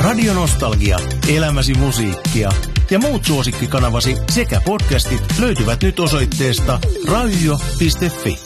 Radio Nostalgia, elämäsi musiikkia ja muut suosikkikanavasi sekä podcastit löytyvät nyt osoitteesta radio.fi.